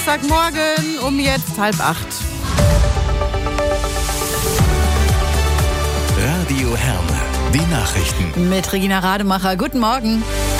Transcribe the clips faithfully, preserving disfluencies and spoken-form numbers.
Samstagmorgen um jetzt halb acht. Radio Herne, die Nachrichten. Mit Regina Rademacher. Guten Morgen.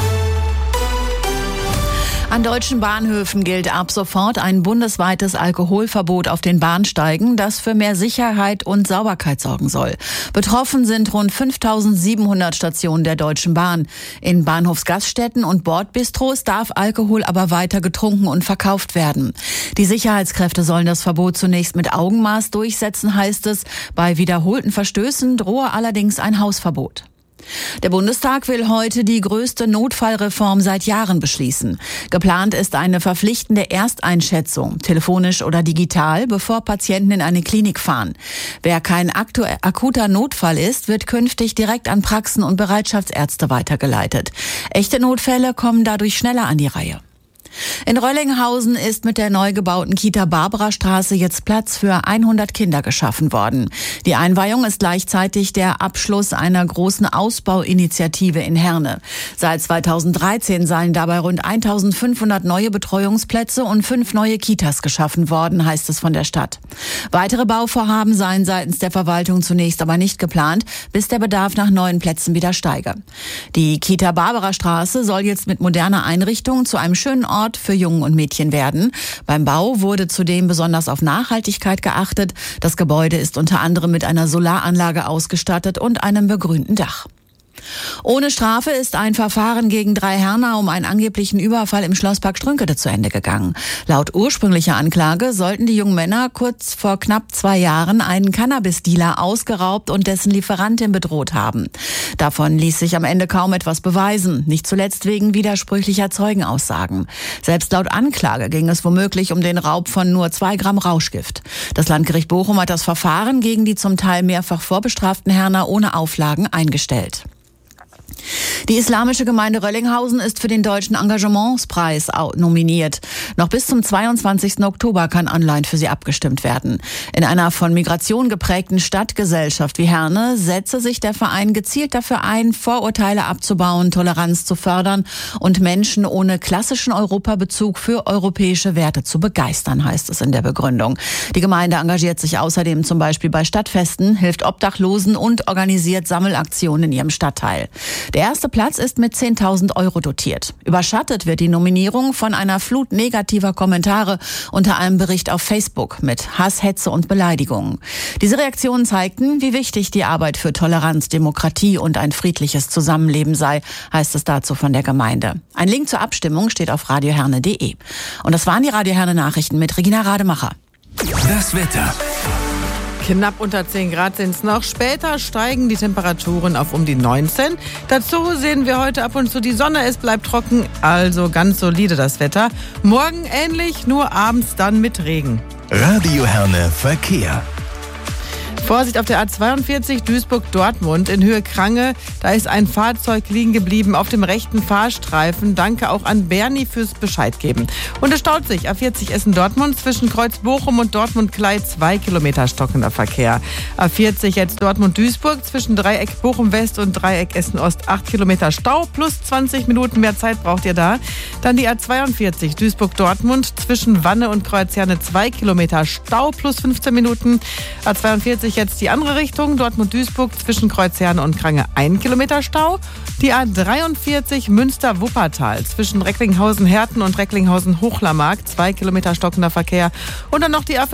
An deutschen Bahnhöfen gilt ab sofort ein bundesweites Alkoholverbot auf den Bahnsteigen, das für mehr Sicherheit und Sauberkeit sorgen soll. Betroffen sind rund fünftausendsiebenhundert Stationen der Deutschen Bahn. In Bahnhofsgaststätten und Bordbistros darf Alkohol aber weiter getrunken und verkauft werden. Die Sicherheitskräfte sollen das Verbot zunächst mit Augenmaß durchsetzen, heißt es. Bei wiederholten Verstößen drohe allerdings ein Hausverbot. Der Bundestag will heute die größte Notfallreform seit Jahren beschließen. Geplant ist eine verpflichtende Ersteinschätzung, telefonisch oder digital, bevor Patienten in eine Klinik fahren. Wer kein aktu- akuter Notfall ist, wird künftig direkt an Praxen und Bereitschaftsärzte weitergeleitet. Echte Notfälle kommen dadurch schneller an die Reihe. In Röllinghausen ist mit der neu gebauten Kita Barbarastraße jetzt Platz für hundert Kinder geschaffen worden. Die Einweihung ist gleichzeitig der Abschluss einer großen Ausbauinitiative in Herne. Seit zweitausenddreizehn seien dabei rund eintausendfünfhundert neue Betreuungsplätze und fünf neue Kitas geschaffen worden, heißt es von der Stadt. Weitere Bauvorhaben seien seitens der Verwaltung zunächst aber nicht geplant, bis der Bedarf nach neuen Plätzen wieder steige. Die Kita Barbarastraße soll jetzt mit moderner Einrichtung zu einem schönen Ort für Jungen und Mädchen werden. Beim Bau wurde zudem besonders auf Nachhaltigkeit geachtet. Das Gebäude ist unter anderem mit einer Solaranlage ausgestattet und einem begrünten Dach. Ohne Strafe ist ein Verfahren gegen drei Herner um einen angeblichen Überfall im Schlosspark Strünkede zu Ende gegangen. Laut ursprünglicher Anklage sollten die jungen Männer kurz vor knapp zwei Jahren einen Cannabis-Dealer ausgeraubt und dessen Lieferantin bedroht haben. Davon ließ sich am Ende kaum etwas beweisen, nicht zuletzt wegen widersprüchlicher Zeugenaussagen. Selbst laut Anklage ging es womöglich um den Raub von nur zwei Gramm Rauschgift. Das Landgericht Bochum hat das Verfahren gegen die zum Teil mehrfach vorbestraften Herner ohne Auflagen eingestellt. Die islamische Gemeinde Röllinghausen ist für den Deutschen Engagementspreis nominiert. Noch bis zum zweiundzwanzigsten Oktober kann online für sie abgestimmt werden. In einer von Migration geprägten Stadtgesellschaft wie Herne setze sich der Verein gezielt dafür ein, Vorurteile abzubauen, Toleranz zu fördern und Menschen ohne klassischen Europabezug für europäische Werte zu begeistern, heißt es in der Begründung. Die Gemeinde engagiert sich außerdem zum Beispiel bei Stadtfesten, hilft Obdachlosen und organisiert Sammelaktionen in ihrem Stadtteil. Der erste Platz ist mit zehntausend Euro dotiert. Überschattet wird die Nominierung von einer Flut negativer Kommentare unter einem Bericht auf Facebook mit Hass, Hetze und Beleidigungen. Diese Reaktionen zeigten, wie wichtig die Arbeit für Toleranz, Demokratie und ein friedliches Zusammenleben sei, heißt es dazu von der Gemeinde. Ein Link zur Abstimmung steht auf radioherne punkt de. Und das waren die Radio Herne Nachrichten mit Regina Rademacher. Das Wetter. Knapp unter zehn Grad sind es noch. Später steigen die Temperaturen auf um die neunzehn. Dazu sehen wir heute ab und zu die Sonne. Es bleibt trocken, also ganz solide das Wetter. Morgen ähnlich, nur abends dann mit Regen. Radio Herne Verkehr. Vorsicht auf der A zweiundvierzig Duisburg-Dortmund in Höhe Krange. Da ist ein Fahrzeug liegen geblieben auf dem rechten Fahrstreifen. Danke auch an Bernie fürs Bescheid geben. Und es staut sich A vierzig Essen-Dortmund zwischen Kreuz Bochum und Dortmund-Klei zwei Kilometer stockender Verkehr. A vierzig jetzt Dortmund-Duisburg zwischen Dreieck Bochum-West und Dreieck Essen-Ost acht Kilometer Stau plus zwanzig Minuten mehr Zeit braucht ihr da. Dann die A zweiundvierzig Duisburg-Dortmund zwischen Wanne und Kreuzherne zwei Kilometer Stau plus fünfzehn Minuten. A zweiundvierzig jetzt die andere Richtung, Dortmund-Duisburg zwischen Kreuzherne und Krange ein Kilometer Stau. Die A dreiundvierzig Münster-Wuppertal zwischen Recklinghausen-Herten und Recklinghausen-Hochlermark zwei Kilometer stockender Verkehr. Und dann noch die A